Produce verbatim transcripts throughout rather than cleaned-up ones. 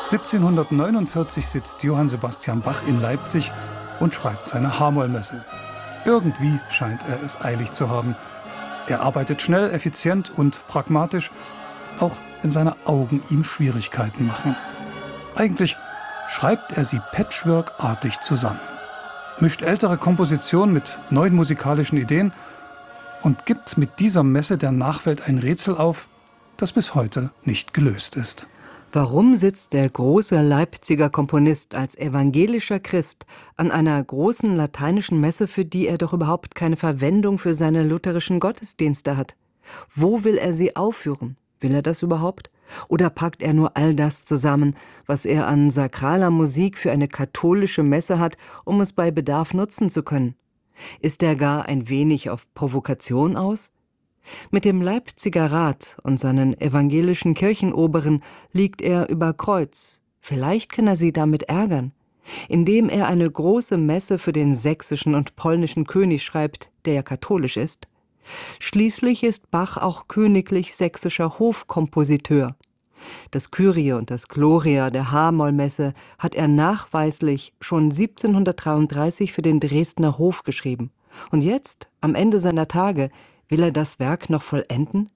siebzehnhundertneunundvierzig sitzt Johann Sebastian Bach in Leipzig und schreibt seine H-Moll-Messe. Irgendwie scheint er es eilig zu haben. Er arbeitet schnell, effizient und pragmatisch, auch wenn seine Augen ihm Schwierigkeiten machen. Eigentlich schreibt er sie patchworkartig zusammen, mischt ältere Kompositionen mit neuen musikalischen Ideen und gibt mit dieser Messe der Nachwelt ein Rätsel auf, das bis heute nicht gelöst ist. Warum sitzt der große Leipziger Komponist als evangelischer Christ an einer großen lateinischen Messe, für die er doch überhaupt keine Verwendung für seine lutherischen Gottesdienste hat? Wo will er sie aufführen? Will er das überhaupt? Oder packt er nur all das zusammen, was er an sakraler Musik für eine katholische Messe hat, um es bei Bedarf nutzen zu können? Ist er gar ein wenig auf Provokation aus? Mit dem Leipziger Rat und seinen evangelischen Kirchenoberen liegt er über Kreuz. Vielleicht kann er sie damit ärgern, indem er eine große Messe für den sächsischen und polnischen König schreibt, der ja katholisch ist. Schließlich ist Bach auch königlich-sächsischer Hofkompositeur. Das Kyrie und das Gloria der H-Moll-Messe hat er nachweislich schon siebzehnhundertdreiunddreißig für den Dresdner Hof geschrieben. Und jetzt, am Ende seiner Tage, will er das Werk noch vollenden?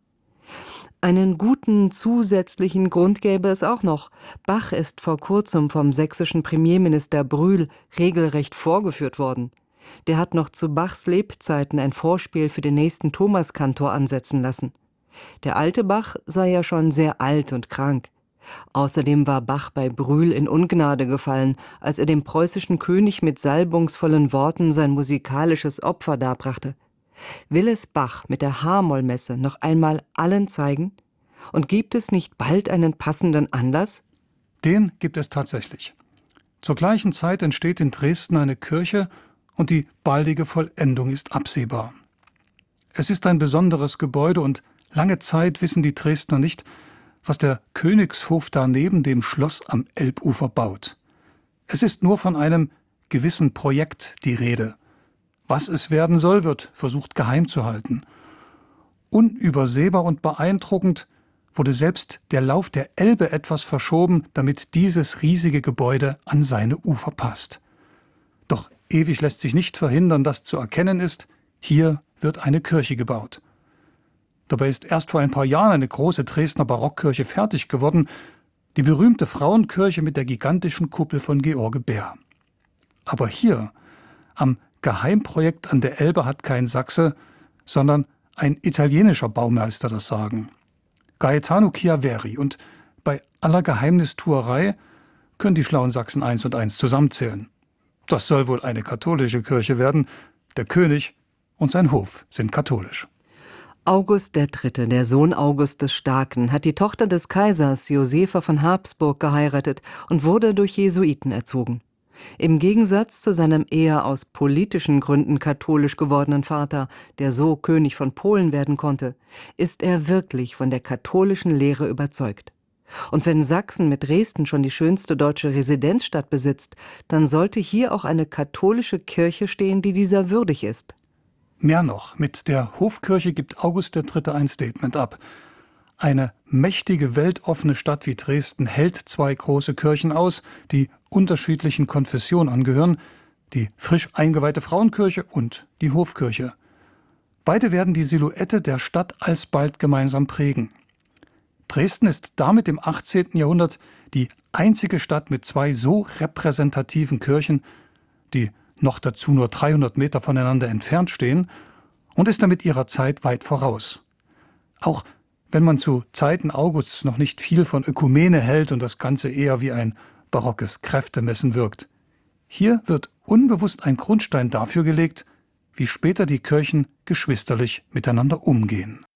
Einen guten zusätzlichen Grund gäbe es auch noch. Bach ist vor kurzem vom sächsischen Premierminister Brühl regelrecht vorgeführt worden. Der hat noch zu Bachs Lebzeiten ein Vorspiel für den nächsten Thomaskantor ansetzen lassen. Der alte Bach sei ja schon sehr alt und krank. Außerdem war Bach bei Brühl in Ungnade gefallen, als er dem preußischen König mit salbungsvollen Worten sein musikalisches Opfer darbrachte. Will es Bach mit der H-Moll-Messe noch einmal allen zeigen? Und gibt es nicht bald einen passenden Anlass? Den gibt es tatsächlich. Zur gleichen Zeit entsteht in Dresden eine Kirche und die baldige Vollendung ist absehbar. Es ist ein besonderes Gebäude und lange Zeit wissen die Dresdner nicht, was der Königshof da neben dem Schloss am Elbufer baut. Es ist nur von einem gewissen Projekt die Rede. Was es werden soll, wird versucht geheim zu halten. Unübersehbar und beeindruckend wurde selbst der Lauf der Elbe etwas verschoben, damit dieses riesige Gebäude an seine Ufer passt. Doch ewig lässt sich nicht verhindern, dass zu erkennen ist, hier wird eine Kirche gebaut. Dabei ist erst vor ein paar Jahren eine große Dresdner Barockkirche fertig geworden, die berühmte Frauenkirche mit der gigantischen Kuppel von George Bär. Aber hier, am Geheimprojekt an der Elbe, hat kein Sachse, sondern ein italienischer Baumeister das Sagen. Gaetano Chiaveri. Und bei aller Geheimnistuerei können die schlauen Sachsen eins und eins zusammenzählen. Das soll wohl eine katholische Kirche werden. Der König und sein Hof sind katholisch. August der Dritte, der Sohn August des Starken, hat die Tochter des Kaisers Josepha von Habsburg geheiratet und wurde durch Jesuiten erzogen. Im Gegensatz zu seinem eher aus politischen Gründen katholisch gewordenen Vater, der so König von Polen werden konnte, ist er wirklich von der katholischen Lehre überzeugt. Und wenn Sachsen mit Dresden schon die schönste deutsche Residenzstadt besitzt, dann sollte hier auch eine katholische Kirche stehen, die dieser würdig ist. Mehr noch, mit der Hofkirche gibt August der Dritte ein Statement ab. Eine mächtige, weltoffene Stadt wie Dresden hält zwei große Kirchen aus, die unterschiedlichen Konfessionen angehören, die frisch eingeweihte Frauenkirche und die Hofkirche. Beide werden die Silhouette der Stadt alsbald gemeinsam prägen. Dresden ist damit im achtzehnten Jahrhundert die einzige Stadt mit zwei so repräsentativen Kirchen, die noch dazu nur dreihundert Meter voneinander entfernt stehen, und ist damit ihrer Zeit weit voraus. Auch wenn man zu Zeiten Augusts noch nicht viel von Ökumene hält und das Ganze eher wie ein barockes Kräftemessen wirkt. Hier wird unbewusst ein Grundstein dafür gelegt, wie später die Kirchen geschwisterlich miteinander umgehen.